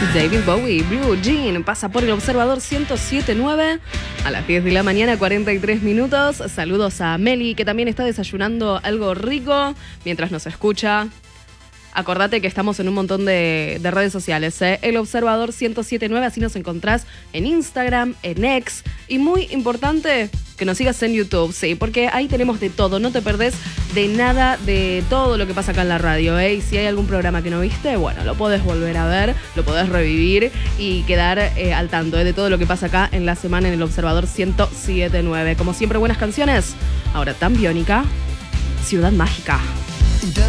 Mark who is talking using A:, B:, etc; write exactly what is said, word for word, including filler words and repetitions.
A: David Bowie, Blue Jean, pasa por el Observador ciento siete punto nueve a las diez de la mañana, cuarenta y tres minutos. Saludos a Meli, que también está desayunando algo rico mientras nos escucha. Acordate que estamos en un montón de, de redes sociales, ¿eh? El Observador ciento siete punto nueve, así nos encontrás en Instagram, en X. Y muy importante, que nos sigas en YouTube, sí, porque ahí tenemos de todo. No te perdés de nada de todo lo que pasa acá en la radio, ¿eh? Y si hay algún programa que no viste, bueno, lo podés volver a ver, lo podés revivir y quedar eh, al tanto ¿eh? de todo lo que pasa acá en la semana en el Observador ciento siete punto nueve. Como siempre, buenas canciones. Ahora tan Biónica, Ciudad Mágica.